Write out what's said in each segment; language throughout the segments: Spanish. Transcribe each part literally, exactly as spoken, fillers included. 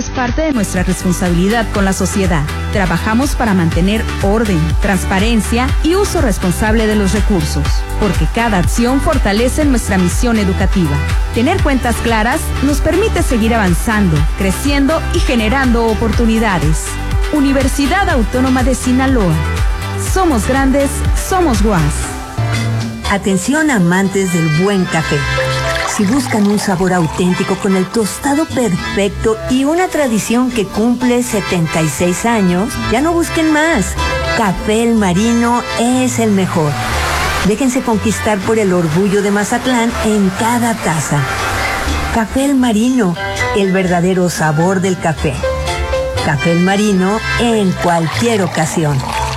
es parte de nuestra responsabilidad con la sociedad. Trabajamos para mantener orden, transparencia y uso responsable de los recursos, porque cada acción fortalece nuestra misión educativa. Tener cuentas claras nos permite seguir avanzando, creciendo y generando oportunidades. Universidad Autónoma de Sinaloa. Somos grandes, somos U A S. Atención amantes del buen café. Si buscan un sabor auténtico con el tostado perfecto y una tradición que cumple setenta y seis años, ya no busquen más. Café El Marino es el mejor. Déjense conquistar por el orgullo de Mazatlán en cada taza. Café El Marino, el verdadero sabor del café. Café El Marino en cualquier ocasión.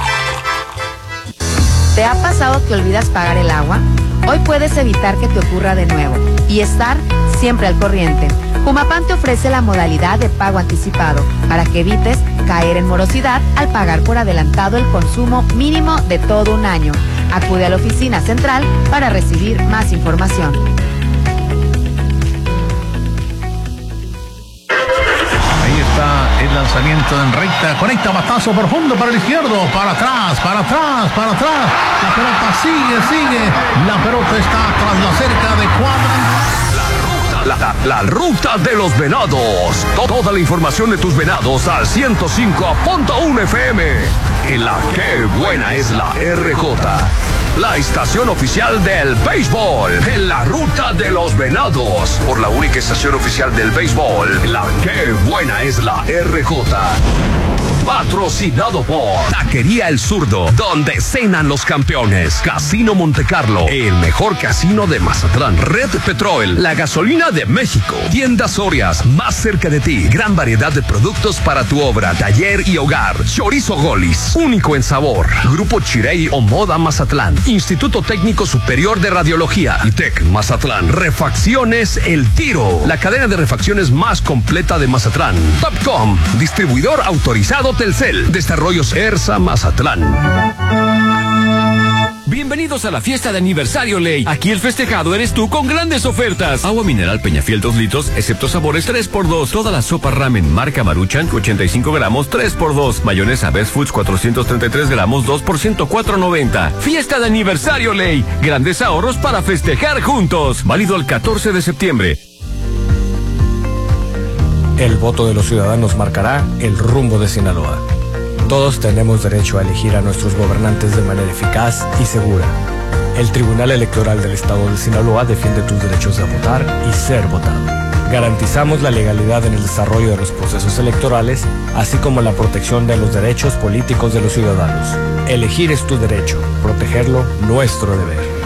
¿Te ha pasado que olvidas pagar el agua? Hoy puedes evitar que te ocurra de nuevo y estar siempre al corriente. Humapan te ofrece la modalidad de pago anticipado para que evites caer en morosidad al pagar por adelantado el consumo mínimo de todo un año. Acude a la oficina central para recibir más información. El lanzamiento en recta, conecta batazo profundo para el izquierdo, para atrás, para atrás, para atrás. La pelota sigue, sigue. La pelota está tras la cerca de cuadra. La, la, la ruta de los venados. Toda la información de tus venados al ciento cinco punto uno F M. En la que buena es la R J. La estación oficial del béisbol, en la ruta de los venados, por la única estación oficial del béisbol, la que buena es la R J. Patrocinado por Taquería El Zurdo, donde cenan los campeones. Casino Monte Carlo, el mejor casino de Mazatlán. Red Petrol, la gasolina de México. Tiendas Sorias, más cerca de ti. Gran variedad de productos para tu obra, taller y hogar. Chorizo Golis, único en sabor. Grupo Chirey o Moda Mazatlán. Instituto Técnico Superior de Radiología. ITEC Mazatlán. Refacciones El Tiro, la cadena de refacciones más completa de Mazatlán. Topcom, distribuidor autorizado Telcel. Desarrollos ERSA Mazatlán. Bienvenidos a la fiesta de aniversario Ley. Aquí el festejado eres tú con grandes ofertas. Agua mineral Peñafiel dos litros, excepto sabores tres por dos. Toda la sopa ramen marca Maruchan, ochenta y cinco gramos, tres por dos. Mayonesa Best Foods, cuatrocientos treinta y tres gramos, dos por ciento cuatro noventa. Fiesta de aniversario Ley. Grandes ahorros para festejar juntos. Válido el catorce de septiembre. El voto de los ciudadanos marcará el rumbo de Sinaloa. Todos tenemos derecho a elegir a nuestros gobernantes de manera eficaz y segura. El Tribunal Electoral del Estado de Sinaloa defiende tus derechos de votar y ser votado. Garantizamos la legalidad en el desarrollo de los procesos electorales, así como la protección de los derechos políticos de los ciudadanos. Elegir es tu derecho, protegerlo nuestro deber.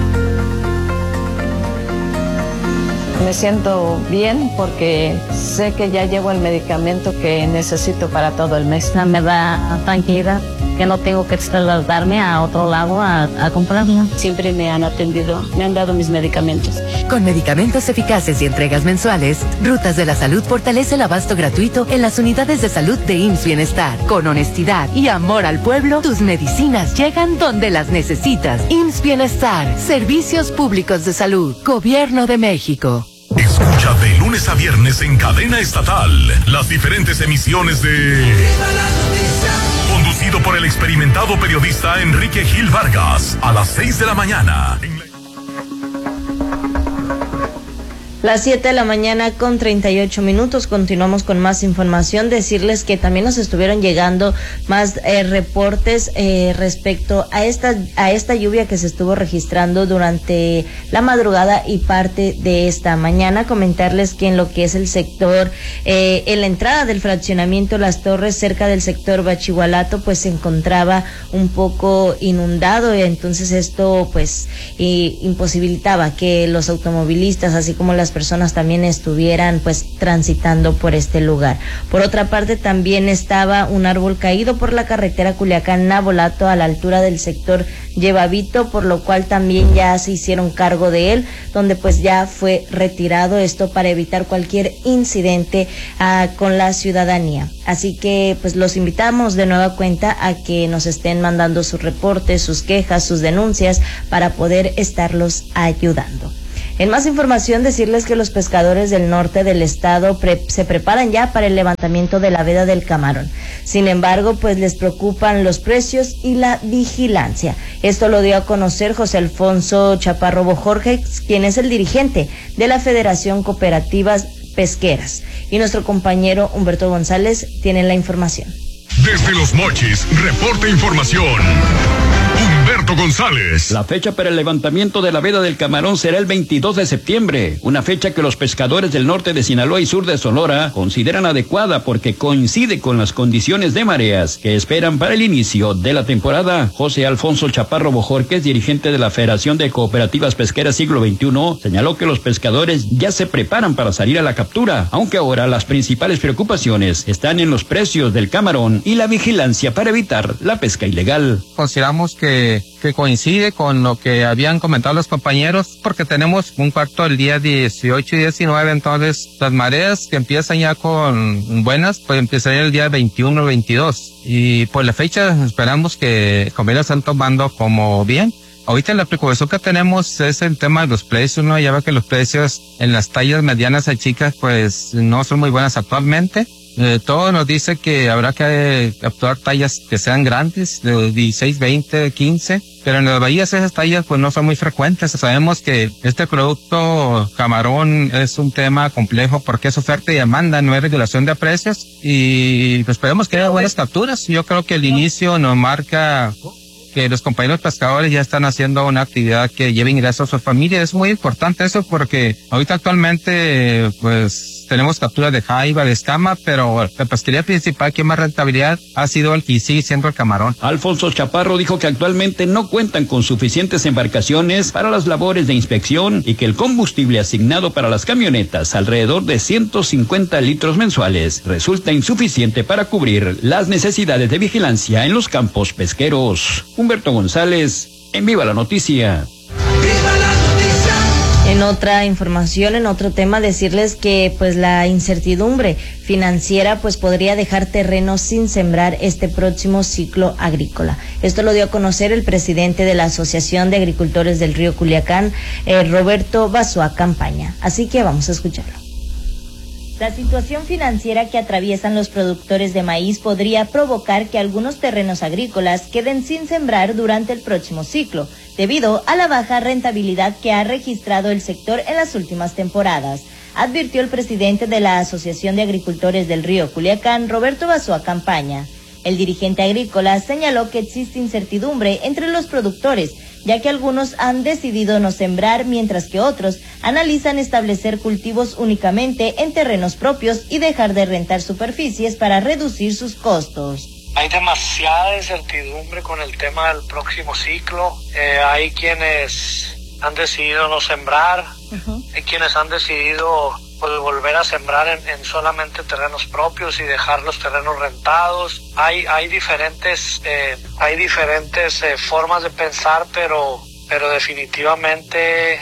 Me siento bien porque sé que ya llevo el medicamento que necesito para todo el mes. Me da tranquilidad que no tengo que trasladarme a otro lado a, a comprarlo. Siempre me han atendido, me han dado mis medicamentos. Con medicamentos eficaces y entregas mensuales, Rutas de la Salud fortalece el abasto gratuito en las unidades de salud de I M S S Bienestar. Con honestidad y amor al pueblo, tus medicinas llegan donde las necesitas. I M S S Bienestar, Servicios Públicos de Salud, Gobierno de México. Escucha de lunes a viernes en cadena estatal las diferentes emisiones de... Conducido por el experimentado periodista Enrique Gil Vargas, a las seis de la mañana. Las siete de la mañana con treinta y ocho minutos, continuamos con más información. Decirles que también nos estuvieron llegando más eh, reportes eh, respecto a esta a esta lluvia que se estuvo registrando durante la madrugada y parte de esta mañana. Comentarles que en lo que es el sector, eh, en la entrada del fraccionamiento Las Torres, cerca del sector Bachihualato, pues se encontraba un poco inundado, y entonces esto pues eh, imposibilitaba que los automovilistas, así como las personas también estuvieran pues transitando por este lugar. Por otra parte, también estaba un árbol caído por la carretera Culiacán-Nabolato a la altura del sector Llevavito, por lo cual también ya se hicieron cargo de él, donde pues ya fue retirado, esto para evitar cualquier incidente uh, con la ciudadanía. Así que pues los invitamos de nueva cuenta a que nos estén mandando sus reportes, sus quejas, sus denuncias, para poder estarlos ayudando. En más información, decirles que los pescadores del norte del estado pre- se preparan ya para el levantamiento de la veda del camarón. Sin embargo, pues les preocupan los precios y la vigilancia. Esto lo dio a conocer José Alfonso Chaparro Bojorge, quien es el dirigente de la Federación Cooperativas Pesqueras. Y nuestro compañero Humberto González tiene la información. Desde Los Mochis, reporta información. Humberto González. La fecha para el levantamiento de la veda del camarón será el veintidós de septiembre, una fecha que los pescadores del norte de Sinaloa y sur de Sonora consideran adecuada porque coincide con las condiciones de mareas que esperan para el inicio de la temporada. José Alfonso Chaparro Bojorquez, dirigente de la Federación de Cooperativas Pesqueras Siglo veintiuno, señaló que los pescadores ya se preparan para salir a la captura, aunque ahora las principales preocupaciones están en los precios del camarón y la vigilancia para evitar la pesca ilegal. Consideramos que, que coincide con lo que habían comentado los compañeros, porque tenemos un cuarto el día dieciocho y diecinueve, entonces las mareas que empiezan ya con buenas, pues empezarían el día veintiuno o veintidós. Y por la fecha esperamos que como ya lo están tomando como bien. Ahorita la preocupación que tenemos es el tema de los precios, ¿no? Ya ve que los precios en las tallas medianas a chicas, pues no son muy buenas actualmente. Eh, todo nos dice que habrá que capturar tallas que sean grandes, de dieciséis, veinte, quince, pero en las bahías esas tallas pues no son muy frecuentes. Sabemos que este producto camarón es un tema complejo porque es oferta y demanda, no hay regulación de precios, y pues esperemos que haya buenas capturas. Yo creo que el inicio nos marca que los compañeros pescadores ya están haciendo una actividad que lleve ingresos a su familia. Es muy importante eso porque ahorita actualmente pues tenemos capturas de jaiba, de escama, pero la pesquería principal que más rentabilidad ha sido el que sigue siendo el camarón. Alfonso Chaparro dijo que actualmente no cuentan con suficientes embarcaciones para las labores de inspección y que el combustible asignado para las camionetas, alrededor de ciento cincuenta litros mensuales, resulta insuficiente para cubrir las necesidades de vigilancia en los campos pesqueros. Humberto González, en Viva la Noticia. En otra información, en otro tema, decirles que pues la incertidumbre financiera pues podría dejar terrenos sin sembrar este próximo ciclo agrícola. Esto lo dio a conocer el presidente de la Asociación de Agricultores del Río Culiacán, eh, Roberto Basua Campaña. Así que vamos a escucharlo. La situación financiera que atraviesan los productores de maíz podría provocar que algunos terrenos agrícolas queden sin sembrar durante el próximo ciclo, debido a la baja rentabilidad que ha registrado el sector en las últimas temporadas, advirtió el presidente de la Asociación de Agricultores del Río Culiacán, Roberto Basua Campaña. El dirigente agrícola señaló que existe incertidumbre entre los productores, ya que algunos han decidido no sembrar, mientras que otros analizan establecer cultivos únicamente en terrenos propios y dejar de rentar superficies para reducir sus costos. Hay demasiada incertidumbre con el tema del próximo ciclo. Eh, hay quienes han decidido no sembrar, uh-huh. Hay quienes han decidido pues, volver a sembrar en, en solamente terrenos propios y dejar los terrenos rentados. Hay hay diferentes eh, hay diferentes eh, formas de pensar, pero pero definitivamente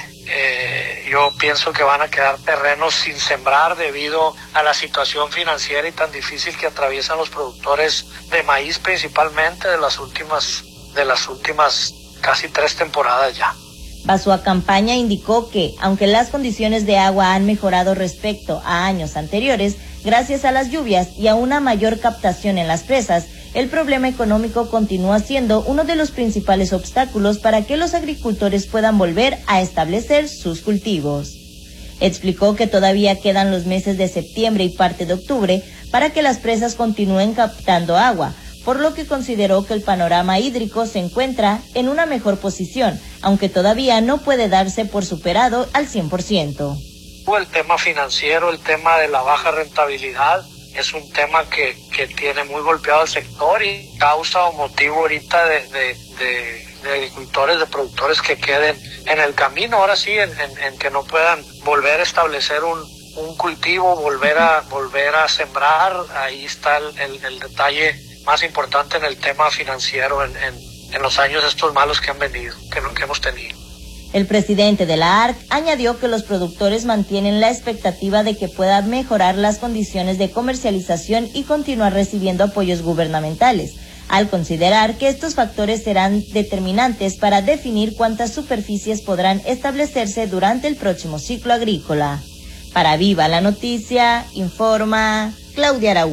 eh, yo pienso que van a quedar terrenos sin sembrar debido a la situación financiera y tan difícil que atraviesan los productores de maíz, principalmente de las últimas de las últimas casi tres temporadas ya. Basua Campaña indicó que, aunque las condiciones de agua han mejorado respecto a años anteriores, gracias a las lluvias y a una mayor captación en las presas, el problema económico continúa siendo uno de los principales obstáculos para que los agricultores puedan volver a establecer sus cultivos. Explicó que todavía quedan los meses de septiembre y parte de octubre para que las presas continúen captando agua, por lo que consideró que el panorama hídrico se encuentra en una mejor posición, aunque todavía no puede darse por superado al cien por ciento. El tema financiero, el tema de la baja rentabilidad, es un tema que, que tiene muy golpeado el sector y causa o motivo ahorita de, de, de, de agricultores, de productores que queden en el camino, ahora sí, en, en, en que no puedan volver a establecer un, un cultivo, volver a, volver a sembrar. Ahí está el, el, el detalle más importante en el tema financiero en, en, en los años estos malos que han venido, que, que hemos tenido. El presidente de la A R C añadió que los productores mantienen la expectativa de que puedan mejorar las condiciones de comercialización y continuar recibiendo apoyos gubernamentales, al considerar que estos factores serán determinantes para definir cuántas superficies podrán establecerse durante el próximo ciclo agrícola. Para Viva la Noticia, informa Claudia Araújo.